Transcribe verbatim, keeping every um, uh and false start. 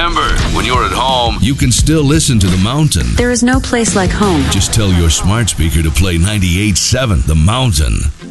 remember, when you're at home, you can still listen to The Mountain. There is no place like home. Just tell your smart speaker to play ninety-eight point seven The Mountain.